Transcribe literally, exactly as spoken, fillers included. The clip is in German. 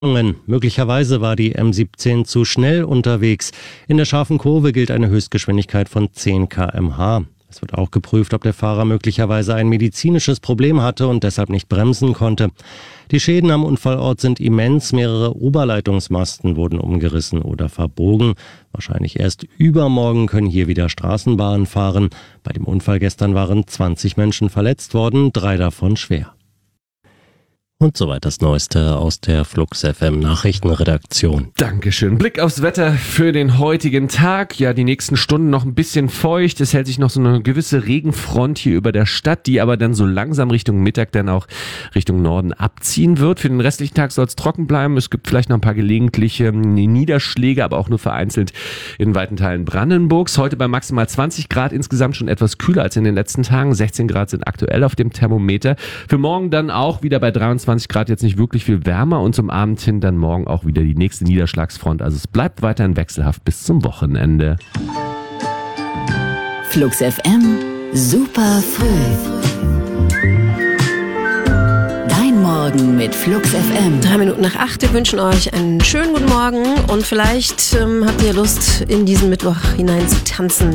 Möglicherweise war die M siebzehn zu schnell unterwegs. In der scharfen Kurve gilt eine Höchstgeschwindigkeit von zehn Kilometer pro Stunde. Es wird auch geprüft, ob der Fahrer möglicherweise ein medizinisches Problem hatte und deshalb nicht bremsen konnte. Die Schäden am Unfallort sind immens. Mehrere Oberleitungsmasten wurden umgerissen oder verbogen. Wahrscheinlich erst übermorgen können hier wieder Straßenbahnen fahren. Bei dem Unfall gestern waren zwanzig Menschen verletzt worden, drei davon schwer. Und soweit das Neueste aus der Flux F M Nachrichtenredaktion. Dankeschön. Blick aufs Wetter für den heutigen Tag. Ja, die nächsten Stunden noch ein bisschen feucht. Es hält sich noch so eine gewisse Regenfront hier über der Stadt, die aber dann so langsam Richtung Mittag dann auch Richtung Norden abziehen wird. Für den restlichen Tag soll es trocken bleiben. Es gibt vielleicht noch ein paar gelegentliche Niederschläge, aber auch nur vereinzelt in weiten Teilen Brandenburgs. Heute bei maximal zwanzig Grad, insgesamt schon etwas kühler als in den letzten Tagen. sechzehn Grad sind aktuell auf dem Thermometer. Für morgen dann auch wieder bei dreiundzwanzig Grad, jetzt nicht wirklich viel wärmer und zum Abend hin dann morgen auch wieder die nächste Niederschlagsfront. Also es bleibt weiterhin wechselhaft bis zum Wochenende. Flux F M, super früh. Dein Morgen mit Flux F M. Drei Minuten nach acht. Wir wünschen euch einen schönen guten Morgen und vielleicht ähm, habt ihr Lust, in diesen Mittwoch hinein zu tanzen.